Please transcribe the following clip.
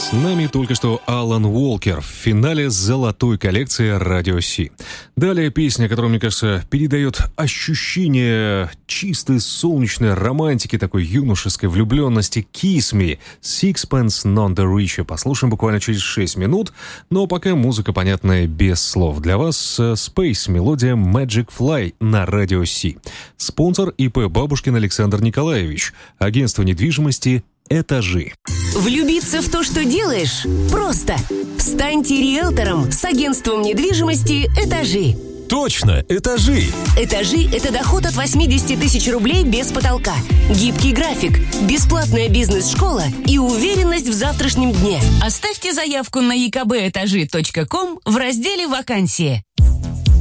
С нами только что Алан Уолкер в финале золотой коллекции Radio C. Далее песня, которая, мне кажется, передает ощущение чистой солнечной романтики, такой юношеской влюбленности. Kiss Me, Sixpence None the Richer. Послушаем буквально через 6 минут, но пока музыка понятная без слов. Для вас Space, мелодия Magic Fly на Radio C. Спонсор ИП Бабушкин Александр Николаевич. Агентство недвижимости «Этажи». Влюбиться в то, что делаешь, просто. Станьте риэлтором с агентством недвижимости «Этажи». Точно, «Этажи». «Этажи» — это доход от 80 тысяч рублей без потолка, гибкий график, бесплатная бизнес-школа и уверенность в завтрашнем дне. Оставьте заявку на ekbetaji.com в разделе «Вакансии».